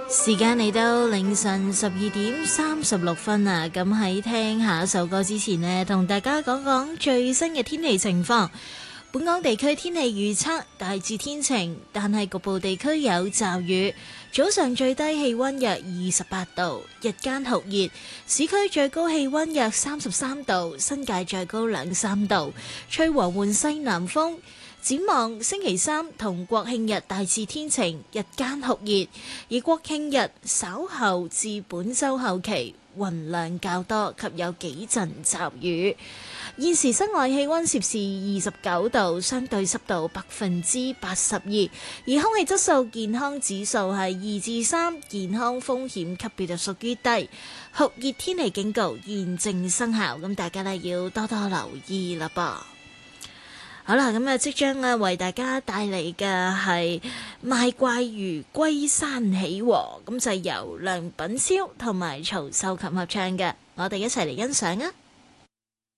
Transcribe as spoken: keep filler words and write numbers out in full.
時間嚟到凌晨十二點三十六分啊！咁喺聽下一首歌之前呢，同大家講講最新嘅天氣情況。本港地區天氣預測大致天晴，但係局部地區有驟雨。早上最低氣溫約二十八度，日間酷熱，市區最高氣溫約三十三度，新界最高兩三度，吹和緩西南風。展望星期三同國慶日大致天晴，日間酷熱，而國慶日稍後至本週後期雲量較多及有幾陣驟雨。現時室外氣溫攝氏二十九度，相對濕度百分之八十二，而空氣質素健康指數係二至三，健康風險級別就屬於低。酷熱天氣警告現正生效，咁大家呢要多多留意啦噃。好啦，咁啊，即將啊為大家帶嚟嘅係賣怪魚歸山起和，咁就由梁品超同埋曹秀琴合唱嘅，我哋一齊嚟欣賞啊！